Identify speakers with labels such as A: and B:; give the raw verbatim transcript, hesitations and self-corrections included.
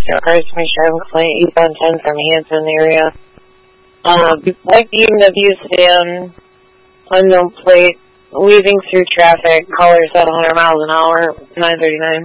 A: cars from Sherman Complaint, eastbound ten from Hanson area. Um, like the U W sedan, unknown plate, weaving through traffic, colors at one hundred miles an hour, nine thirty-nine.